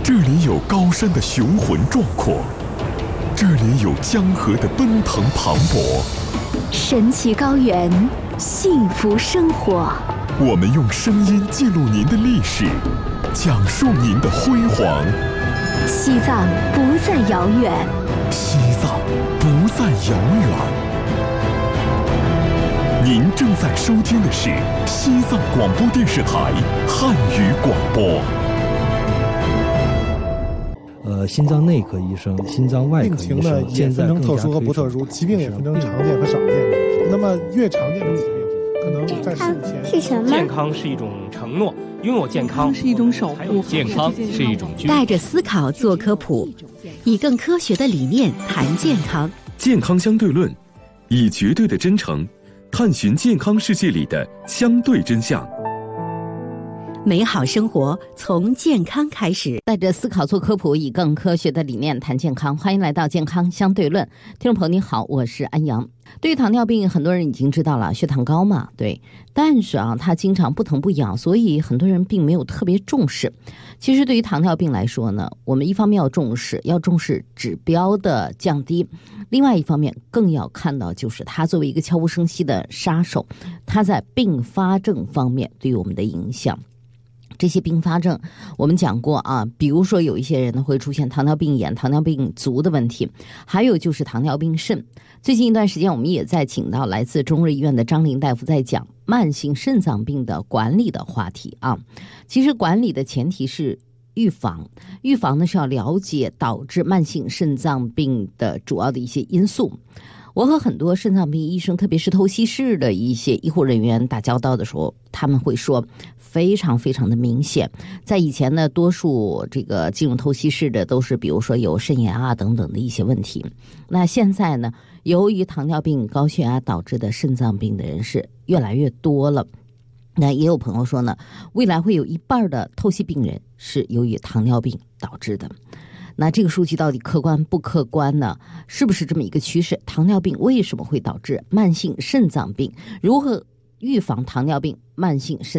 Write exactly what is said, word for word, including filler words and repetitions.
这里有高山的雄浑壮阔，这里有江河的奔腾磅礴， 神奇高原，幸福生活。 我们用声音记录您的历史，讲述您的辉煌。 西藏不再遥远， 西藏不再遥远。您正在收听的是西藏广播电视台汉语广播。 呃，心脏内科医生、心脏外科医生， 病情呢也分成特殊和不特殊，疾病也分成常见和少见。那么越常见的疾病，可能在十五前是什么？ 健康是一种承诺，拥有健康是一种守护， 健康是一种居。 带着思考做科普，以更科学的理念谈健康。 健康相对论，以绝对的真诚探寻健康世界里的相对真相。 美好生活从健康开始，带着思考做科普，以更科学的理念谈健康。欢迎来到健康相对论，听众朋友你好，我是安阳。对于糖尿病，很多人已经知道了，血糖高嘛，对，但是啊，它经常不疼不痒，所以很多人并没有特别重视。其实对于糖尿病来说呢，我们一方面要重视，要重视指标的降低，另外一方面更要看到，就是它作为一个悄无声息的杀手，它在并发症方面对于我们的影响。这些并发症我们讲过啊，比如说有一些人呢会出现糖尿病眼、糖尿病足的问题，还有就是糖尿病肾。最近一段时间我们也在请到来自中日医院的张林大夫在讲慢性肾脏病的管理的话题啊。其实管理的前提是预防，预防呢是要了解导致慢性肾脏病的主要的一些因素。我和很多肾脏病医生，特别是透析室的一些医护人员打交道的时候，他们会说非常非常的明显。在以前呢，多数这个进入透析室的都是比如说有肾炎啊等等的一些问题。那现在呢，由于糖尿病、高血压导致的肾脏病的人是越来越多了。那也有朋友说呢，未来会有一半的透析病人是由于糖尿病导致的。那这个数据到底客观不客观呢？是不是这么一个趋势？糖尿病为什么会导致慢性肾脏病？如何预防糖尿病、慢性肾